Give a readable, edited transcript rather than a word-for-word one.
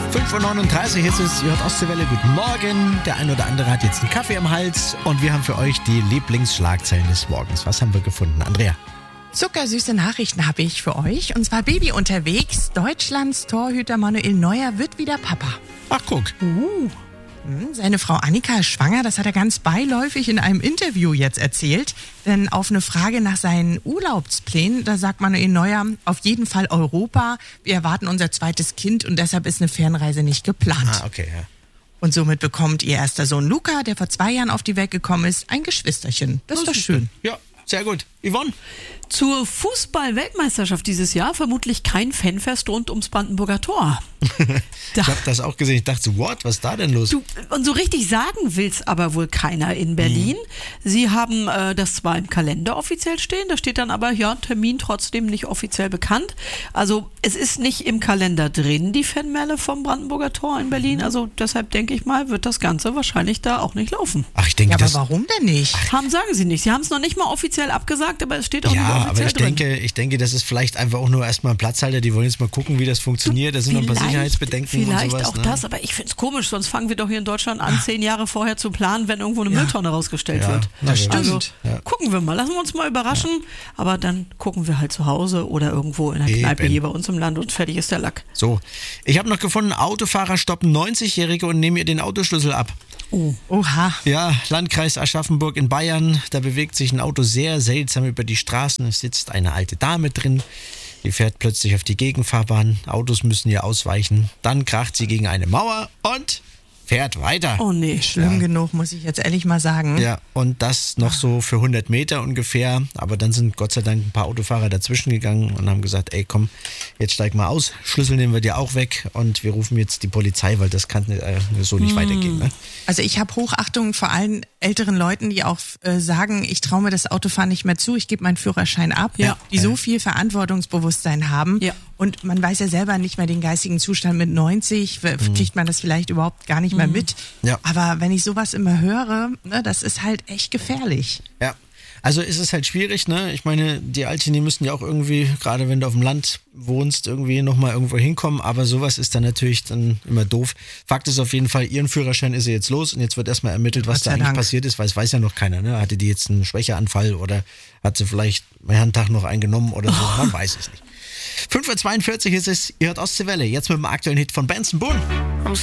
5:39 Uhr, jetzt ist ihr hört Ostseewelle. Guten Morgen. Der ein oder andere hat jetzt einen Kaffee im Hals und wir haben für euch die Lieblingsschlagzeilen des Morgens. Was haben wir gefunden, Andrea? Zuckersüße Nachrichten habe ich für euch. Und zwar Baby unterwegs. Deutschlands Torhüter Manuel Neuer wird wieder Papa. Ach, guck. Seine Frau Annika ist schwanger, das hat er ganz beiläufig in einem Interview jetzt erzählt. Denn auf eine Frage nach seinen Urlaubsplänen, da sagt Manuel Neuer, auf jeden Fall Europa. Wir erwarten unser zweites Kind und deshalb ist eine Fernreise nicht geplant. Ah, okay, ja. Und somit bekommt ihr erster Sohn Luca, der vor 2 Jahren auf die Welt gekommen ist, ein Geschwisterchen. Das ist doch schön. Ja, sehr gut. Yvonne? Zur Fußball-Weltmeisterschaft dieses Jahr vermutlich kein Fanfest rund ums Brandenburger Tor. Ich habe das auch gesehen. Ich dachte so, what, was ist da denn los? Und so richtig sagen will's aber wohl keiner in Berlin. Sie haben das zwar im Kalender offiziell stehen, da steht dann aber, ja, Termin trotzdem nicht offiziell bekannt. Also es ist nicht im Kalender drin, die Fanmelle vom Brandenburger Tor in Berlin. Also deshalb denke ich mal, wird das Ganze wahrscheinlich da auch nicht laufen. Ach, ich denke, Ja, aber warum denn nicht? Sagen sie nicht. Sie haben es noch nicht mal offiziell abgesagt, aber es steht auch nicht Ja, offiziell aber ich denke, das ist vielleicht einfach auch nur erstmal ein Platzhalter. Die wollen jetzt mal gucken, wie das funktioniert. Da sind noch ein paar Sicherheitsbedenken und Vielleicht sowas. auch Ne? das, aber ich finde es komisch, sonst fangen wir doch hier in Deutschland an, 10 Jahre vorher zu planen, wenn irgendwo eine Mülltonne rausgestellt wird. Das stimmt. Also Ja. gucken wir mal, lassen wir uns mal überraschen, aber dann gucken wir halt zu Hause oder irgendwo in der Kneipe Eben. hier bei uns im Land und fertig ist der Lack. So, ich habe noch gefunden, Autofahrer stoppen 90-Jährige und nehmen ihr den Autoschlüssel ab. Oha. Ja, Landkreis Aschaffenburg in Bayern, da bewegt sich ein Auto sehr seltsam über die Straßen. Es sitzt eine alte Dame drin, die fährt plötzlich auf die Gegenfahrbahn. Autos müssen ihr ausweichen. Dann kracht sie gegen eine Mauer und fährt weiter. Oh nee. Schlimm genug, muss ich jetzt ehrlich mal sagen. Ja, und das noch so für 100 Meter ungefähr. Aber dann sind Gott sei Dank ein paar Autofahrer dazwischen gegangen und haben gesagt, ey komm, jetzt steig mal aus, Schlüssel nehmen wir dir auch weg und wir rufen jetzt die Polizei, weil das kann so nicht weitergehen. Ne? Also ich habe Hochachtung vor allen älteren Leuten, die auch sagen, ich traue mir das Autofahren nicht mehr zu, ich gebe meinen Führerschein ab, Ja. die so viel Verantwortungsbewusstsein haben. Ja. Und man weiß ja selber nicht mehr den geistigen Zustand mit 90, kriegt man das vielleicht überhaupt gar nicht mehr mit. Ja. Aber wenn ich sowas immer höre, ne, das ist halt echt gefährlich. Ja, also ist es halt schwierig, ne? Ich meine, die Alten, die müssen ja auch irgendwie, gerade wenn du auf dem Land wohnst, irgendwie nochmal irgendwo hinkommen, aber sowas ist dann natürlich dann immer doof. Fakt ist auf jeden Fall, ihren Führerschein ist ja jetzt los und jetzt wird erstmal ermittelt, was Gott da sei eigentlich Dank. passiert ist, weil es weiß ja noch keiner, ne? Hatte die jetzt einen Schwächeanfall oder hat sie vielleicht am Herrentag noch eingenommen oder so, man weiß es nicht. 5:42 Uhr ist es, ihr hört Ostseewelle, jetzt mit dem aktuellen Hit von Benson Boone.